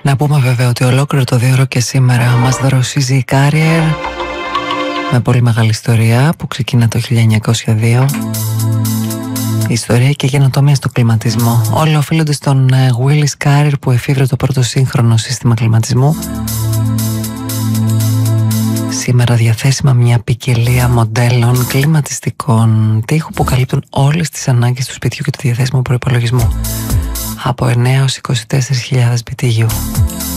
Να πούμε βέβαια ότι ολόκληρο το 2ωρο και σήμερα μας δροσίζει η Carrier με πολύ μεγάλη ιστορία που ξεκινά το 1902. Ιστορία και καινοτομία στο κλιματισμό. Όλα οφείλονται στον Willis Carrier που εφήβρε το πρώτο σύγχρονο σύστημα κλιματισμού. Σήμερα διαθέσιμα μια ποικιλία μοντέλων κλιματιστικών τοίχου που καλύπτουν όλες τις ανάγκες του σπιτιού και του διαθέσιμου προϋπολογισμού από 9 έως 24.000 BTU.